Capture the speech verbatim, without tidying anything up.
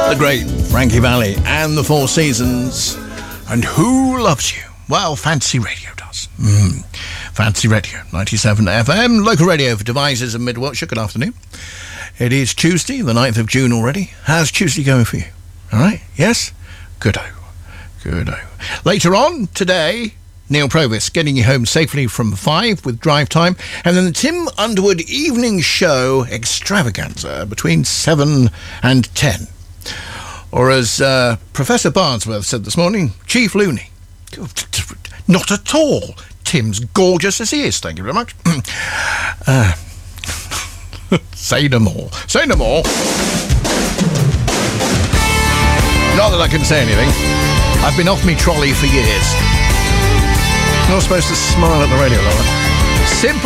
The great Frankie Valli and the Four Seasons. And who loves you? Well, Fantasy Radio does. Mm. Fantasy Radio, ninety-seven F M, local radio for devices in Mid Wiltshire. Good afternoon. It is Tuesday, the ninth of June already. How's Tuesday going for you? All right? Yes? Good-o. Good-o. Later on today, Neil Provis getting you home safely from five with drive time, and then the Tim Underwood evening show extravaganza between seven and ten. Or as uh, Professor Barnsworth said this morning, Chief Looney. Not at all. Tim's gorgeous as he is, thank you very much. uh, say no more. Say no more. Not that I can say anything. I've been off me trolley for years. Not supposed to smile at the radio, Laura. Simple